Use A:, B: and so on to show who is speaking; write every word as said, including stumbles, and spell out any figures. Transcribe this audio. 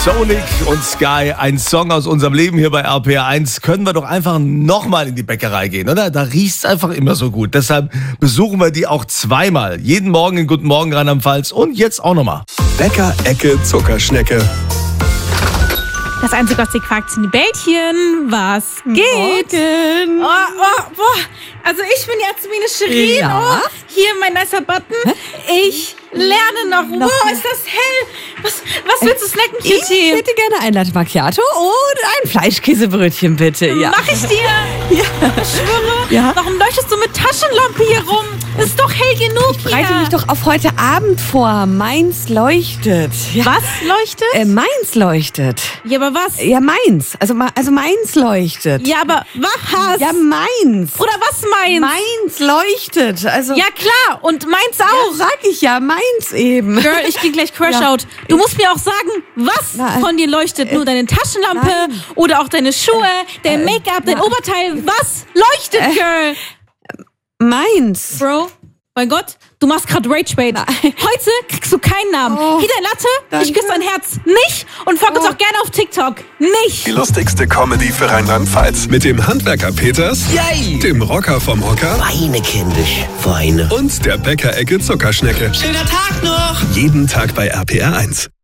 A: Sonic und Sky, ein Song aus unserem Leben hier bei R P R eins. Können wir doch einfach nochmal in die Bäckerei gehen, oder? Da riecht's einfach immer so gut. Deshalb besuchen wir die auch zweimal. Jeden Morgen in Guten Morgen Rheinland-Pfalz und jetzt auch nochmal.
B: Bäcker-Ecke Zuckerschnecke.
C: Das Einzige, was sie quakt, sind die Bällchen. Was geht?
D: Morgen.
C: Oh, oh, boah. Also ich bin Jasmine Shirin.
D: Ja.
C: Oh, hier mein nicer Button. Ich lerne noch.
D: Noch
C: Wow,
D: mehr.
C: ist das hell. Was, was willst du snacken,
D: Ich
C: Kitty?
D: hätte gerne ein Latte Macchiato und ein Fleischkäsebrötchen, bitte. Ja.
C: Mach ich dir.
D: Ja.
C: Ich schwöre.
D: Ja.
C: Warum leuchtest du mit Taschenlampe hier rum? Ist doch hell genug
D: Ich bereite
C: hier.
D: mich doch auf heute Abend vor. Mainz leuchtet. Ja.
C: Was leuchtet?
D: Äh, Mainz leuchtet.
C: Ja, aber was?
D: Ja, Mainz. Also, Ma- also Mainz leuchtet.
C: Ja, aber was?
D: Ja, Mainz.
C: Oder was meinst?
D: Mainz leuchtet. Also,
C: Ja, klar. Und meins
D: ja,
C: auch.
D: sag ich ja, Mainz eben.
C: Girl, ich gehe gleich Crash
D: Ja.
C: out. Du musst mir auch sagen, was
D: Na, äh,
C: von dir leuchtet. Nur deine Taschenlampe
D: nein.
C: oder auch deine Schuhe, dein Make-up, dein
D: na.
C: Oberteil. Was leuchtet,
D: Äh.
C: Girl?
D: Mainz.
C: Bro, mein Gott, du machst grad Rage-Bait.
D: Nein.
C: Heute kriegst du keinen Namen.
D: Oh,
C: Hier dein Latte, ich
D: danke.
C: küsse dein Herz nicht und folg uns
D: Oh.
C: auch gerne auf TikTok. Nicht.
B: Die lustigste Comedy für Rheinland-Pfalz. Mit dem Handwerker Peters,
E: Yay!
B: dem Rocker vom Hocker
E: Weine, kindisch, weine.
B: und der Bäcker-Ecke Zuckerschnecke.
E: Schöner Tag noch!
B: Jeden Tag bei R P R eins.